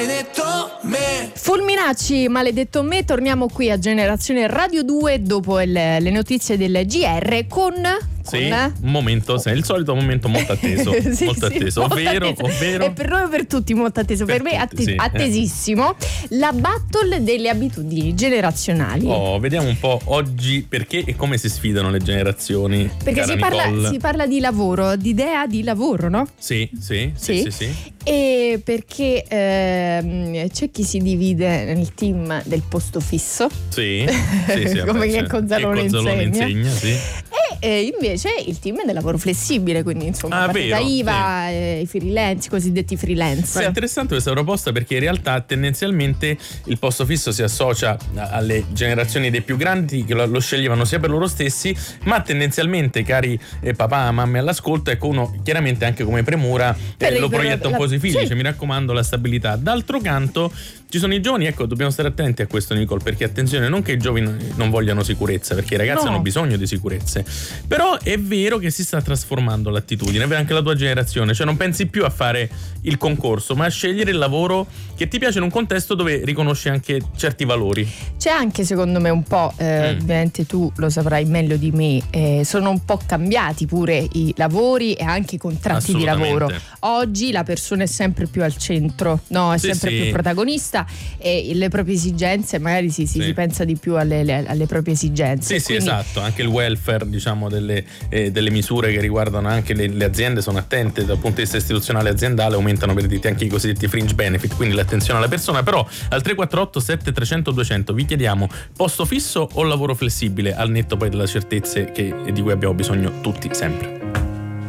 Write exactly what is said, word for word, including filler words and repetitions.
maledetto me. Fulminacci, maledetto me, torniamo qui a Generazione Radio due dopo il, le notizie del G R con... Sì, un momento, sì, il solito momento molto atteso, sì, molto sì, atteso, molto ovvero, atteso. ovvero E per noi e per tutti molto atteso, per, per me tutti, atte- sì. attesissimo, la battle delle abitudini generazionali. Oh, vediamo un po' oggi perché e come si sfidano le generazioni. Perché cara si parla, Nicole. si parla di lavoro, di idea di lavoro, no? Sì, sì, sì, Sì. sì, sì. E perché ehm, c'è chi si divide nel team del posto fisso. Sì, sì, sì, Come vabbè, che cioè, Gonzalone che Gonzalone insegna. insegna, sì. E eh, invece il team del lavoro flessibile, quindi insomma Ah, partita vero, I V A, eh, i freelance, i cosiddetti freelance. Ma è interessante questa proposta perché in realtà tendenzialmente il posto fisso si associa alle generazioni dei più grandi che lo, lo sceglievano sia per loro stessi, ma tendenzialmente, cari eh, papà, mamme all'ascolto, ecco, uno chiaramente anche come premura Per eh, il- lo per proietta un la- po' sui figli, sì. cioè mi raccomando la stabilità. D'altro canto ci sono i giovani, ecco, dobbiamo stare attenti a questo, Nicole, perché attenzione, non che i giovani non vogliano sicurezza, perché i ragazzi No. hanno bisogno di sicurezze, però è vero che si sta trasformando l'attitudine, è vero anche la tua generazione, cioè non pensi più a fare il concorso, ma a scegliere il lavoro che ti piace in un contesto dove riconosci anche certi valori. C'è anche secondo me un po', eh, Mm. ovviamente tu lo saprai meglio di me, eh, sono un po' cambiati pure i lavori e anche i contratti di Assolutamente. lavoro. Oggi la persona è sempre più al centro, no? È Sì, sempre sì. più protagonista e le proprie esigenze, magari si, si, Sì. si pensa di più alle, alle- alle proprie esigenze. Sì, sì, Quindi- esatto, anche il welfare, diciamo, delle, eh, delle misure che riguardano anche le, le aziende sono attente dal punto di vista istituzionale e aziendale, aumentano per dirti anche i cosiddetti fringe benefit, quindi l'attenzione alla persona. Però al tre quattro otto sette trecento duecento vi chiediamo posto fisso o lavoro flessibile, al netto poi delle certezze che, di cui abbiamo bisogno tutti sempre.